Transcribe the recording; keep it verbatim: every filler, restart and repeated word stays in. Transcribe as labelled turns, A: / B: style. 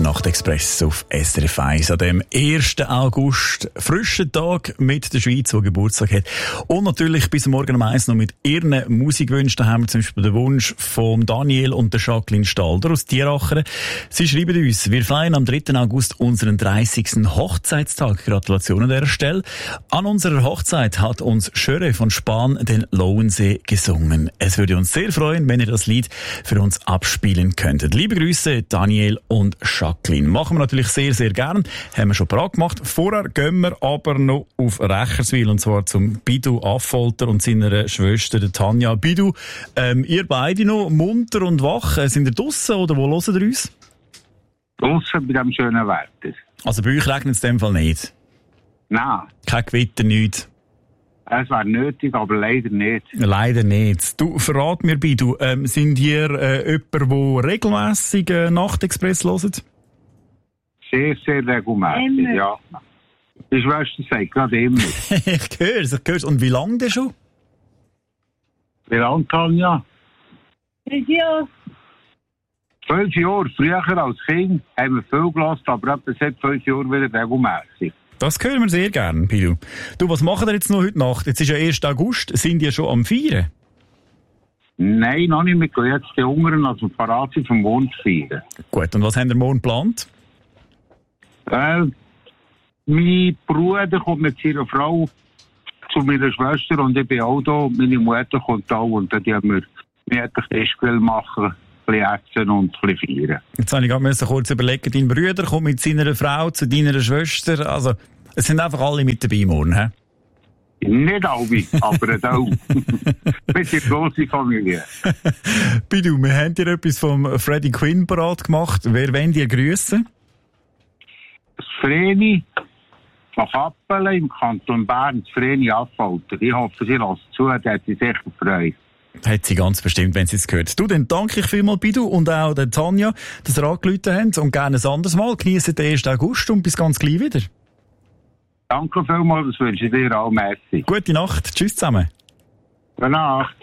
A: der Nachtexpress auf S R F eins an dem ersten August. Frischen Tag mit der Schweiz, die Geburtstag hat. Und natürlich bis morgen um eins noch mit ihren Musikwünschen. Da haben wir zum Beispiel den Wunsch von Daniel und der Jacqueline Stalder aus Tieracheren. Sie schreiben uns, wir feiern am dritten August unseren dreißigsten Hochzeitstag. Gratulation an dieser Stelle. An unserer Hochzeit hat uns Schöre von Spahn den Lauensee gesungen. Es würde uns sehr freuen, wenn ihr das Lied für uns abspielen könntet. Liebe Grüße, Daniel und Jacqueline. Machen wir natürlich sehr, sehr gern. Haben wir schon parat gemacht. Vorher gehen wir aber noch auf Recherswil, und zwar zum Bidu Affolter und seiner Schwester, der Tanja. Bidu, ähm, ihr beide noch munter und wach. Sind ihr draussen oder wo hören ihr uns?
B: Draussen bei diesem schönen Wetter.
A: Also bei euch regnet es in dem Fall nicht?
B: Nein.
A: Kein Gewitter, nichts?
B: Es wäre nötig, aber leider nicht.
A: Leider nicht. Du, verrat mir, Bidu, ähm, sind ihr äh, jemand, der regelmässig äh, Nachtexpress hört?
B: Sehr, sehr regelmässig,
C: immer.
B: Ja. Die Schwester sagt gerade immer.
A: Ich höre es, ich höre es. Und wie lange denn schon?
B: Wie lange, Tanja?
C: Ja,
B: Fünf Jahre. Früher als Kind haben wir viel gelassen, aber etwa seit fünf Jahren wieder regelmässig.
A: Das hören wir sehr gerne, Bidu. Du, was machen wir jetzt noch heute Nacht? Jetzt ist ja erster August. Sind ihr schon am Feiern?
B: Nein, noch nicht. Wir gehen jetzt die Jüngeren als wir parat sind vom Mond feiern.
A: Gut, und was haben wir morgen geplant?
B: Äh, mein Bruder kommt mit seiner Frau zu meiner Schwester und ich bin auch da. Und meine Mutter kommt auch und dann haben wir gemütlich Tischgrill machen, ein bisschen essen und ein bisschen feiern.
A: Jetzt habe ich gerade kurz überlegen, dein Bruder kommt mit seiner Frau zu deiner Schwester. Also, es sind einfach alle mit dabei morgen, hä?
B: Nicht alle, aber auch. Wir sind eine grosse Familie.
A: Bidu, wir haben dir etwas vom Freddie Quinn parat gemacht. Wer wollen dir grüssen?
B: Das Vreni von Kappelen im Kanton Bern, das Vreni Affolter. Ich hoffe, sie lässt zu, da hat sie sicher Freude.
A: Hat sie ganz bestimmt, wenn sie es gehört. Du, dann danke ich vielmals, Bidu, und auch der Tanja, dass ihr angerufen habt. Und gerne ein anderes Mal. Genießt den ersten August und bis ganz gleich wieder.
B: Danke vielmals, das wünsche ich dir auch. Merci.
A: Gute Nacht. Tschüss zusammen.
B: Gute Nacht.